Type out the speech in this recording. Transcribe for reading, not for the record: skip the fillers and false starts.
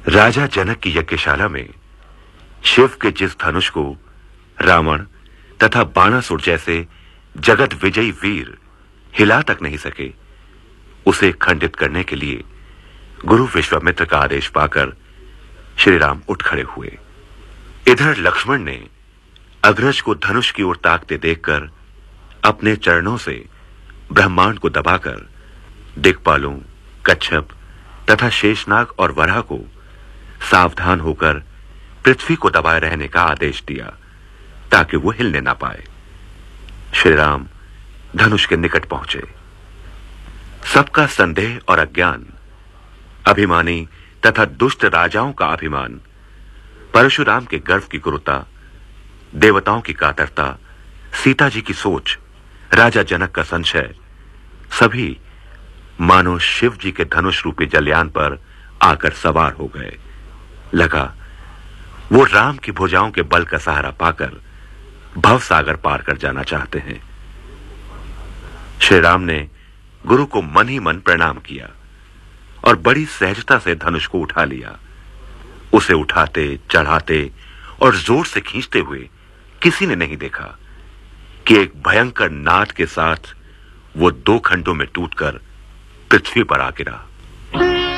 राजा जनक की यज्ञशाला में शिव के जिस धनुष को रावण तथा बाणासुर जैसे जगत विजयी वीर हिला तक नहीं सके, उसे खंडित करने के लिए गुरु विश्वामित्र का आदेश पाकर श्री राम उठ खड़े हुए। इधर लक्ष्मण ने अग्रज को धनुष की ओर ताकते देखकर अपने चरणों से ब्रह्मांड को दबाकर दिक्पालों, कच्छप तथा शेषनाग और वराह को सावधान होकर पृथ्वी को दबाए रहने का आदेश दिया ताकि वो हिलने ना पाए। श्री राम धनुष के निकट पहुंचे। सबका संदेह और अज्ञान, अभिमानी तथा दुष्ट राजाओं का अभिमान, परशुराम के गर्व की क्रूरता, देवताओं की कातरता, सीता जी की सोच, राजा जनक का संशय, सभी मानो शिव जी के धनुष रूपी जलयान पर आकर सवार हो गए। लगा वो राम की भुजाओं के बल का सहारा पाकर भव सागर पार कर जाना चाहते हैं। श्री राम ने गुरु को मन ही मन प्रणाम किया और बड़ी सहजता से धनुष को उठा लिया। उसे उठाते, चढ़ाते और जोर से खींचते हुए किसी ने नहीं देखा कि एक भयंकर नाद के साथ वो दो खंडों में टूटकर पृथ्वी पर आ गिरा।